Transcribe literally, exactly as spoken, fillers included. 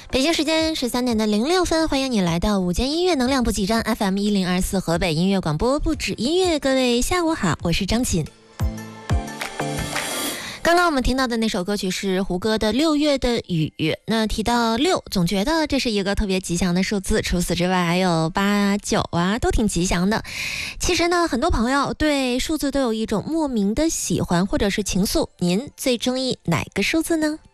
北京时间十三点的零六分，欢迎你来到午间音乐能量补给站 F M 一零二四河北音乐广播，不止音乐，各位下午好，我是张琴。刚刚我们听到的那首歌曲是胡歌的《六月的雨》。那提到六，总觉得这是一个特别吉祥的数字。除此之外，还有八、九啊，都挺吉祥的。其实呢，很多朋友对数字都有一种莫名的喜欢或者是情愫。您最中意哪个数字呢？